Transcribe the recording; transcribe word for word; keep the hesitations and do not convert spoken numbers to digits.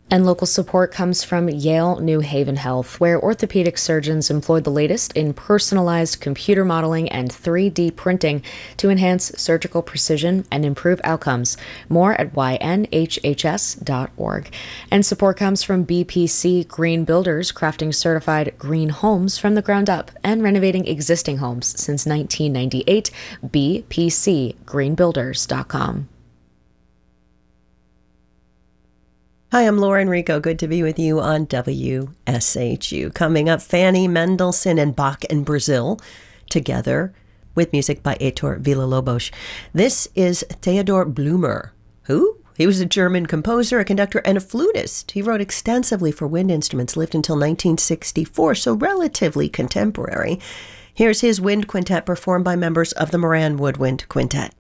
And local support comes from Yale New Haven Health, where orthopedic surgeons employed the latest in personalized computer modeling and three D printing to enhance surgical precision and improve outcomes. More at y n h h s dot org. And support comes from B P C Green Builders, crafting certified green homes from the ground up and renovating existing homes since nineteen ninety-eight. b p c green builders dot com. Hi, I'm Laura Enrico. Good to be with you on W S H U. Coming up, Fanny Mendelssohn and Bach in Brazil together with music by Heitor Villa-Lobos. This is Theodor Blumer. Who? He was a German composer, a conductor, and a flutist. He wrote extensively for wind instruments, lived until nineteen sixty-four, so relatively contemporary. Here's his wind quintet performed by members of the Moran Woodwind Quintet.